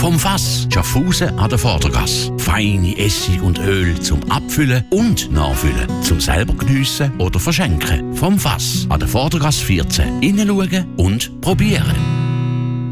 Vom Fass Schaffhausen an der Vordergasse. Feine Essig und Öl zum Abfüllen und Nachfüllen. Zum selber geniessen oder verschenken. Vom Fass an der Vordergasse 14. Hineinschauen und probieren.